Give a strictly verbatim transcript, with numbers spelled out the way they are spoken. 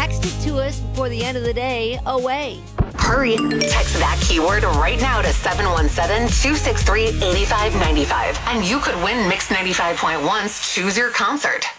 Text it to us before the end of the day. Away. Hurry. Text that keyword right now to seven one seven, two six three, eight five nine five. And you could win Mix ninety-five point one's Choose Your Concert.